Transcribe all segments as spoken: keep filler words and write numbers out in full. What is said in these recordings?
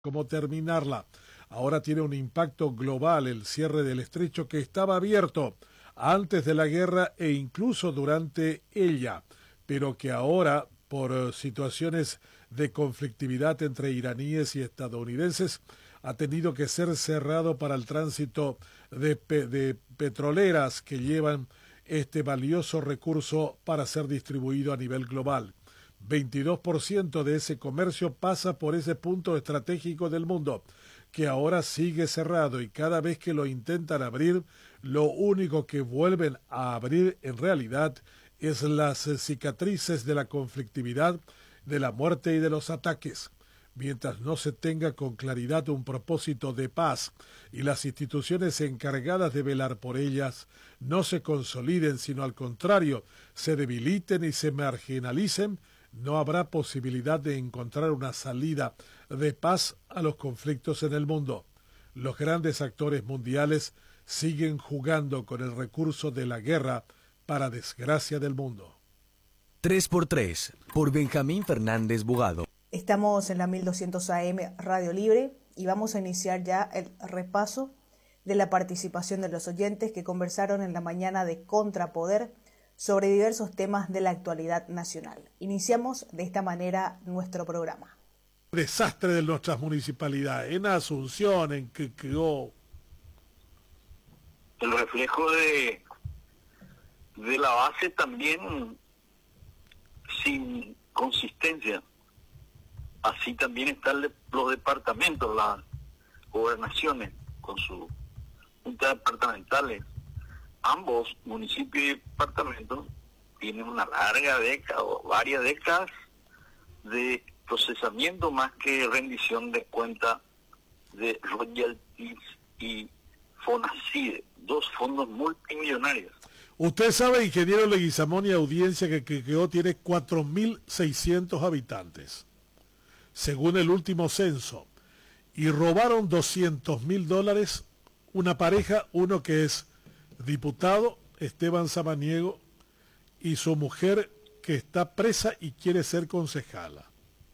cómo terminarla. Ahora tiene un impacto global el cierre del estrecho que estaba abierto antes de la guerra e incluso durante ella, pero que ahora, por situaciones de conflictividad entre iraníes y estadounidenses, ha tenido que ser cerrado para el tránsito de, pe de petroleras que llevan este valioso recurso para ser distribuido a nivel global. veintidós por ciento de ese comercio pasa por ese punto estratégico del mundo, que ahora sigue cerrado, y cada vez que lo intentan abrir, lo único que vuelven a abrir en realidad es las cicatrices de la conflictividad, de la muerte y de los ataques. Mientras no se tenga con claridad un propósito de paz y las instituciones encargadas de velar por ellas no se consoliden, sino al contrario, se debiliten y se marginalicen, no habrá posibilidad de encontrar una salida de paz a los conflictos en el mundo. Los grandes actores mundiales siguen jugando con el recurso de la guerra para desgracia del mundo. tres por tres, por Benjamín Fernández Bugado. Estamos en la mil doscientos A M Radio Libre y vamos a iniciar ya el repaso de la participación de los oyentes que conversaron en la mañana de Contrapoder sobre diversos temas de la actualidad nacional. Iniciamos de esta manera nuestro programa. Desastre de nuestras municipalidades, en Asunción, en Quequegó. El reflejo de, de la base también sin consistencia. Así también están los departamentos, las gobernaciones con sus juntas departamentales. Ambos municipios y departamentos tienen una larga década o varias décadas de procesamiento más que rendición de cuenta de royalties y Fonacide, dos fondos multimillonarios. Usted sabe, ingeniero Leguizamón y audiencia, que Quequegó tiene cuatro mil seiscientos habitantes, según el último censo, y robaron doscientos mil dólares una pareja, uno que es diputado, Esteban Samaniego, y su mujer que está presa y quiere ser concejala.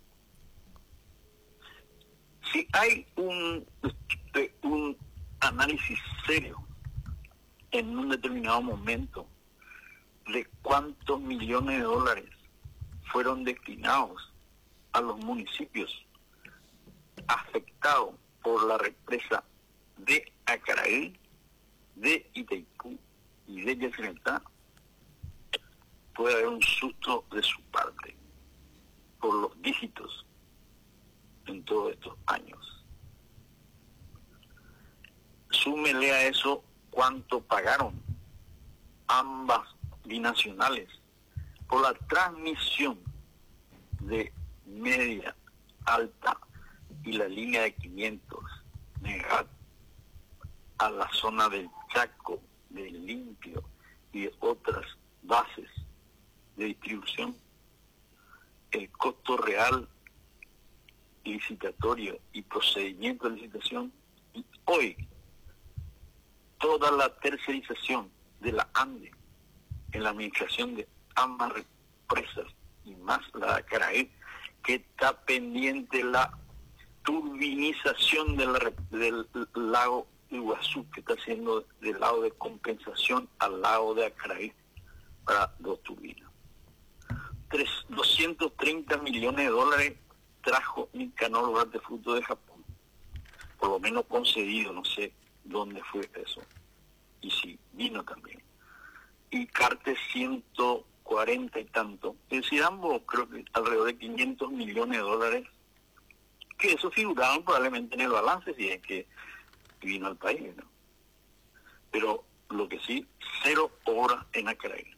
Si hay un, un análisis serio en un determinado momento de cuántos millones de dólares fueron destinados a los municipios afectados por la represa de Acaraí, de Itaipú y de Yacyretá, puede haber un susto de su parte por los dígitos en todos estos años. Súmele a eso cuánto pagaron ambas binacionales por la transmisión de media, alta y la línea de quinientos megahercios a la zona del Chaco, del Limpio y de otras bases de distribución. El costo real licitatorio y procedimiento de licitación, y hoy toda la tercerización de la ANDE en la administración de ambas represas y más la de Acaraí, que está pendiente la turbinización de la, del lago Iguazú, que está haciendo del lado de compensación al lago de Acaraí para dos turbinas. Tres, doscientos treinta millones de dólares trajo Nicanor Ugarte Fruto de Japón, por lo menos concedido, no sé dónde fue eso, y si vino también. Y Carte ciento cuarenta y tanto, es decir, ambos creo que alrededor de quinientos millones de dólares, que eso figuraban probablemente en el balance si es que vino al país, ¿no? Pero lo que sí, cero obras en Acaraí.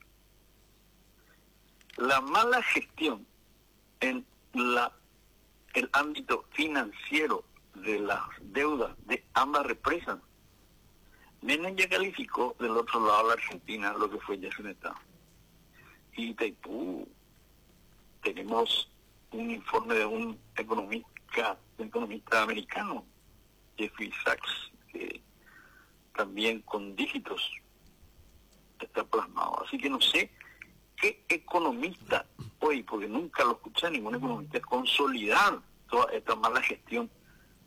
La mala gestión en la el ámbito financiero de las deudas de ambas represas, Menem ya calificó del otro lado de la Argentina lo que fue Yacyretá. Y Itaipú, tenemos un informe de un economista, un economista americano, Jeffrey Sachs, que también con dígitos está plasmado. Así que no sé qué economista hoy, porque nunca lo escuché a ningún economista, consolidar toda esta mala gestión